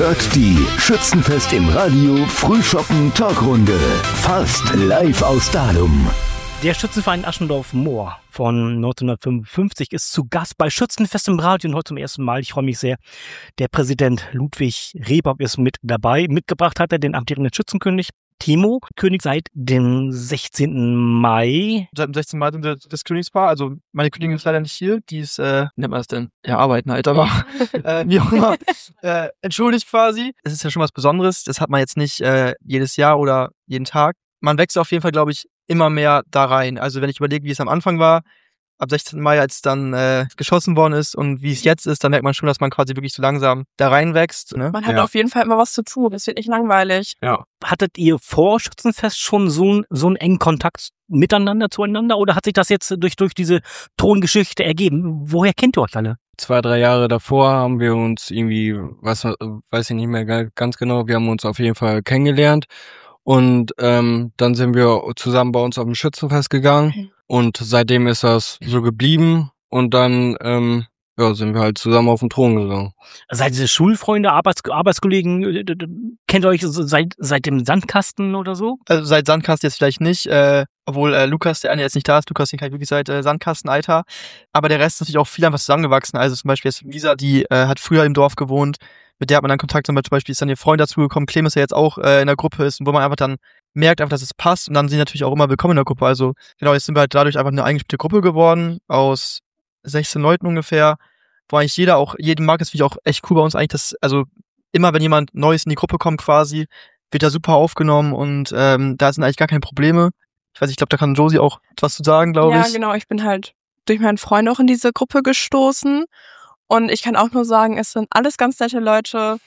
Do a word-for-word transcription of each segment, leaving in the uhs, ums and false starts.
hört die Schützenfest im Radio Frühschoppen Talkrunde. Fast live aus Dahlum. Der Schützenverein Aschendorf-Moor von neunzehnhundertfünfundfünfzig ist zu Gast bei Schützenfest im Radio und heute zum ersten Mal. Ich freue mich sehr. Der Präsident Ludwig Rehbock ist mit dabei. Mitgebracht hat er den amtierenden Schützenkönig Timo König seit dem sechzehnten Mai. Seit dem sechzehnten Mai sind wir das Königspaar. Also meine Königin ist leider nicht hier. Die ist, äh, wie nennt man das denn? Ja, arbeiten halt, aber äh, wie auch immer. Äh, entschuldigt quasi. Es ist ja schon was Besonderes. Das hat man jetzt nicht äh, jedes Jahr oder jeden Tag. Man wächst auf jeden Fall, glaube ich, immer mehr da rein. Also wenn ich überlege, wie es am Anfang war, ab sechzehnten Mai, als dann äh, geschossen worden ist und wie es jetzt ist, dann merkt man schon, dass man quasi wirklich so langsam da reinwächst. Ne? Man hat ja. auf jeden Fall immer was zu tun. Es wird nicht langweilig. Ja. Hattet ihr vor Schützenfest schon so, so einen engen Kontakt miteinander, zueinander? Oder hat sich das jetzt durch, durch diese Throngeschichte ergeben? Woher kennt ihr euch alle? Zwei, drei Jahre davor haben wir uns irgendwie, weiß, weiß ich nicht mehr ganz genau, wir haben uns auf jeden Fall kennengelernt. Und ähm, dann sind wir zusammen bei uns auf dem Schützenfest gegangen. Okay. Und seitdem ist das so geblieben. Und dann ähm, ja, sind wir halt zusammen auf den Thron gegangen. Seid ihr Schulfreunde, Arbeits Arbeitskollegen? Kennt ihr euch seit, seit dem Sandkasten oder so? Also seit Sandkasten jetzt vielleicht nicht. Äh, obwohl äh, Lukas, der eine jetzt nicht da ist, Lukas, den kann ich wirklich seit äh, Sandkastenalter. Aber der Rest ist natürlich auch viel einfach zusammengewachsen. Also zum Beispiel jetzt Lisa, die äh, hat früher im Dorf gewohnt. Mit der hat man dann Kontakt, zum Beispiel ist dann ihr Freund dazugekommen, Clemens, der jetzt auch äh, in der Gruppe ist, wo man einfach dann merkt, einfach, dass es passt und dann sind die natürlich auch immer willkommen in der Gruppe. Also genau, jetzt sind wir halt dadurch einfach eine eingespielte Gruppe geworden, aus sechzehn Leuten ungefähr, wo eigentlich jeder auch, jeden mag, das finde ich auch echt cool bei uns eigentlich, dass, also immer wenn jemand Neues in die Gruppe kommt quasi, wird er super aufgenommen und ähm, da sind eigentlich gar keine Probleme. Ich weiß, ich glaube, da kann Josie auch etwas zu sagen, glaube ja, ich. Ja, genau, ich bin halt durch meinen Freund auch in diese Gruppe gestoßen. Und ich kann auch nur sagen, es sind alles ganz nette Leute.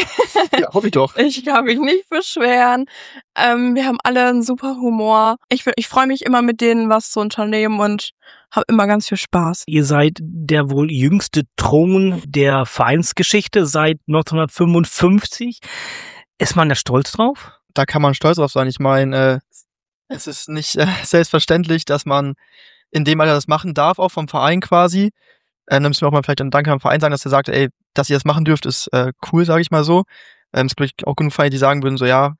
Ja, hoffe ich doch. Ich kann mich nicht beschweren. Ähm, wir haben alle einen super Humor. Ich, ich freue mich immer mit denen was zu unternehmen und habe immer ganz viel Spaß. Ihr seid der wohl jüngste Thron der Vereinsgeschichte seit neunzehnhundertfünfundfünfzig. Ist man da stolz drauf? Da kann man stolz drauf sein. Ich meine, äh, es ist nicht äh, selbstverständlich, dass man in dem Alter das machen darf, auch vom Verein quasi. Äh, dann müssen wir auch mal vielleicht einen Dank am Verein sagen, dass er sagt, ey, dass ihr das machen dürft, ist äh, cool, sage ich mal so. Ähm, es gibt auch genug Vereine, die sagen würden, so ja,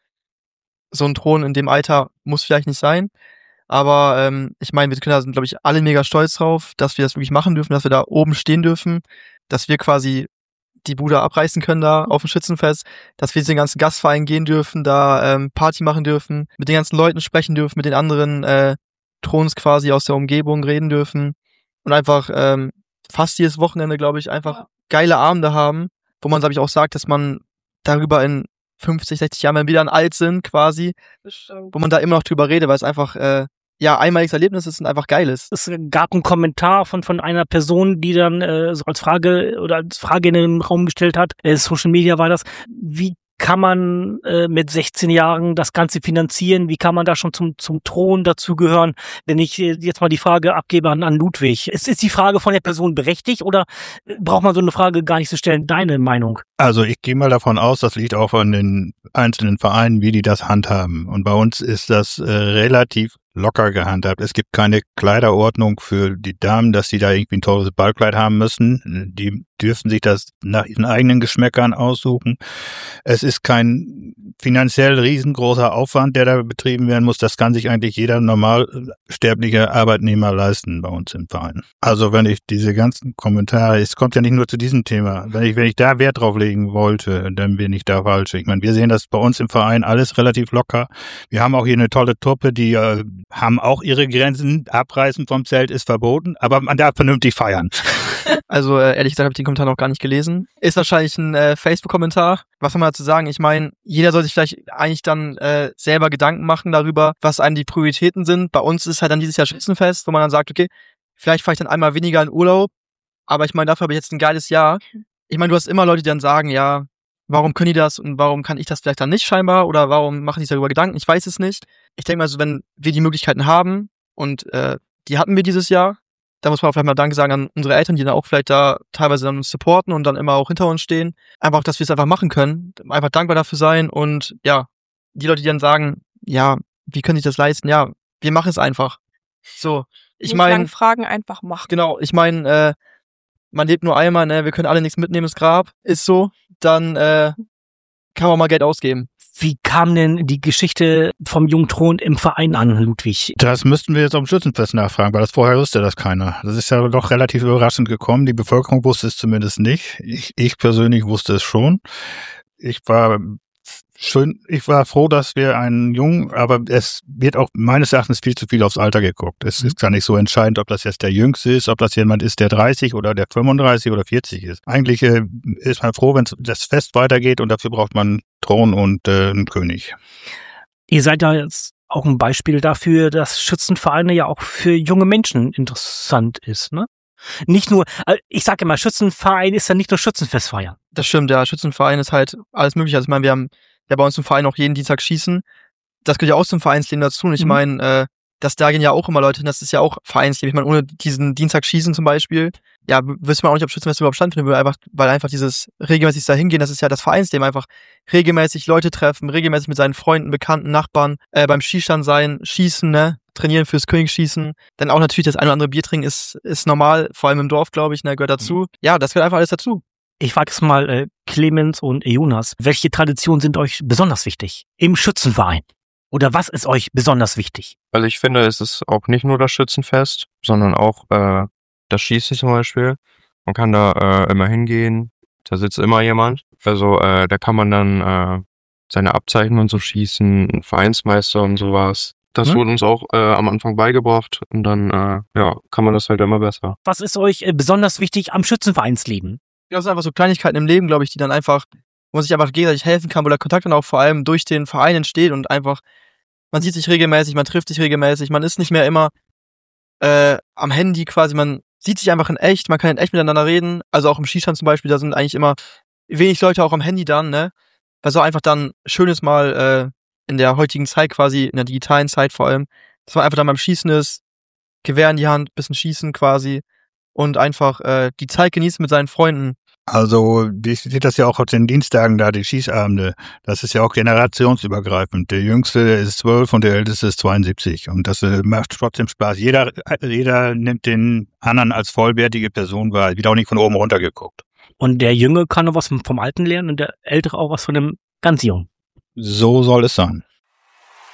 so ein Thron in dem Alter muss vielleicht nicht sein. Aber ähm, ich meine, wir Kinder sind, glaube ich, alle mega stolz drauf, dass wir das wirklich machen dürfen, dass wir da oben stehen dürfen, dass wir quasi die Bude abreißen können da auf dem Schützenfest, dass wir den ganzen Gastverein gehen dürfen, da ähm, Party machen dürfen, mit den ganzen Leuten sprechen dürfen, mit den anderen äh, Throns quasi aus der Umgebung reden dürfen und einfach ähm, fast jedes Wochenende, glaube ich, einfach ja. geile Abende haben, wo man, glaube ich, auch sagt, dass man darüber in fünfzig, sechzig Jahren, wenn wir dann alt sind, quasi, Bestimmt. wo man da immer noch drüber redet, weil es einfach, äh, ja, einmaliges Erlebnis ist und einfach geil ist. Es gab einen Kommentar von, von einer Person, die dann äh, so als Frage oder als Frage in den Raum gestellt hat, äh, Social Media war das, wie kann man äh, mit sechzehn Jahren das Ganze finanzieren? Wie kann man da schon zum zum Thron dazugehören? Wenn ich jetzt mal die Frage abgebe an, an Ludwig. Ist, ist die Frage von der Person berechtigt oder braucht man so eine Frage gar nicht zu stellen? Deine Meinung? Also ich gehe mal davon aus, das liegt auch an den einzelnen Vereinen, wie die das handhaben. Und bei uns ist das äh, relativ locker gehandhabt. Es gibt keine Kleiderordnung für die Damen, dass die da irgendwie ein teures Ballkleid haben müssen. Die dürfen sich das nach ihren eigenen Geschmäckern aussuchen. Es ist kein finanziell riesengroßer Aufwand, der da betrieben werden muss. Das kann sich eigentlich jeder normalsterbliche Arbeitnehmer leisten bei uns im Verein. Also wenn ich diese ganzen Kommentare, es kommt ja nicht nur zu diesem Thema, wenn ich, wenn ich da Wert drauf legen wollte, dann bin ich da falsch. Ich meine, wir sehen das bei uns im Verein alles relativ locker. Wir haben auch hier eine tolle Truppe, die äh, haben auch ihre Grenzen. Abreißen vom Zelt ist verboten, aber man darf vernünftig feiern. Also äh, ehrlich gesagt habe ich den Kommentar noch gar nicht gelesen. Ist wahrscheinlich ein äh, Facebook-Kommentar. Was soll man dazu sagen? Ich meine, jeder soll sich vielleicht eigentlich dann äh, selber Gedanken machen darüber, was einem die Prioritäten sind. Bei uns ist halt dann dieses Jahr Schützenfest, wo man dann sagt, okay, vielleicht fahre ich dann einmal weniger in Urlaub, aber ich meine, dafür habe ich jetzt ein geiles Jahr. Ich meine, du hast immer Leute, die dann sagen, ja, warum können die das und warum kann ich das vielleicht dann nicht scheinbar oder warum machen die sich darüber Gedanken? Ich weiß es nicht. Ich denke mal so, wenn wir die Möglichkeiten haben und äh, die hatten wir dieses Jahr, da muss man vielleicht mal Danke sagen an unsere Eltern, die dann auch vielleicht da teilweise dann uns supporten und dann immer auch hinter uns stehen. Einfach, dass wir es einfach machen können. Einfach dankbar dafür sein und ja, die Leute, die dann sagen, ja, wie können sich das leisten? Ja, wir machen es einfach. So, ich meine, Fragen einfach machen. Genau, ich meine, äh, man lebt nur einmal, ne, wir können alle nichts mitnehmen ins Grab, ist so. Dann, äh, kann man mal Geld ausgeben. Wie kam denn die Geschichte vom Jungen Thron im Verein an, Ludwig? Das müssten wir jetzt am Schützenfest nachfragen, weil das vorher wusste das keiner. Das ist ja doch relativ überraschend gekommen. Die Bevölkerung wusste es zumindest nicht. Ich, ich persönlich wusste es schon. Ich war schön, ich war froh, dass wir einen Jungen, aber es wird auch meines Erachtens viel zu viel aufs Alter geguckt. Es ist gar nicht so entscheidend, ob das jetzt der Jüngste ist, ob das jemand ist, der dreißig oder der fünfunddreißig oder vierzig ist. Eigentlich äh, ist man froh, wenn das Fest weitergeht und dafür braucht man einen Thron und äh, einen König. Ihr seid ja jetzt auch ein Beispiel dafür, dass Schützenvereine ja auch für junge Menschen interessant ist, ne? Nicht nur, ich sage immer, Schützenverein ist ja nicht nur Schützenfest feiern. Das stimmt, ja, Schützenverein ist halt alles mögliche. Also ich meine, wir haben ja bei uns im Verein auch jeden Dienstag schießen. Das gehört ja auch zum Vereinsleben dazu. Und ich mhm. meine, äh, dass da gehen ja auch immer Leute hin, das ist ja auch Vereinsleben. Ich meine, ohne diesen Dienstag schießen zum Beispiel, ja, wissen wir auch nicht, ob Schützenfest überhaupt stattfinden würde, einfach, weil einfach dieses regelmäßig da hingehen, das ist ja das Vereinsleben, einfach regelmäßig Leute treffen, regelmäßig mit seinen Freunden, Bekannten, Nachbarn, äh, beim Skistand sein, schießen, ne, trainieren fürs Königsschießen. Dann auch natürlich das ein oder andere Bier trinken ist, ist normal, vor allem im Dorf, glaube ich, ne, gehört dazu. Mhm. Ja, das gehört einfach alles dazu. Ich frage es mal äh, Clemens und Jonas, welche Traditionen sind euch besonders wichtig im Schützenverein? Oder was ist euch besonders wichtig? Also ich finde, es ist auch nicht nur das Schützenfest, sondern auch äh, das Schießen zum Beispiel. Man kann da äh, immer hingehen, da sitzt immer jemand. Also äh, da kann man dann äh, seine Abzeichen und so schießen, Vereinsmeister und sowas. Das hm? wurde uns auch äh, am Anfang beigebracht und dann äh, ja, kann man das halt immer besser. Was ist euch äh, besonders wichtig am Schützenvereinsleben? Ja, das sind einfach so Kleinigkeiten im Leben, glaube ich, die dann einfach, wo man sich einfach gegenseitig helfen kann, wo der Kontakt dann auch vor allem durch den Verein entsteht und einfach, man sieht sich regelmäßig, man trifft sich regelmäßig, man ist nicht mehr immer äh, am Handy quasi, man sieht sich einfach in echt, man kann in echt miteinander reden, also auch im Skistand zum Beispiel, da sind eigentlich immer wenig Leute auch am Handy dann, ne, was auch einfach dann schön ist mal äh, in der heutigen Zeit quasi, in der digitalen Zeit vor allem, dass man einfach dann beim Schießen ist, Gewehr in die Hand, bisschen schießen quasi und einfach äh, die Zeit genießen mit seinen Freunden. Also, ich sehe das ja auch auf den Dienstagen da, die Schießabende. Das ist ja auch generationsübergreifend. Der Jüngste ist zwölf und der Älteste ist zweiundsiebzig. Und das äh, macht trotzdem Spaß. Jeder, jeder nimmt den anderen als vollwertige Person wahr. Wird auch nicht von oben runter geguckt. Und der Junge kann noch was vom Alten lernen und der Ältere auch was von dem ganz Jungen. So soll es sein.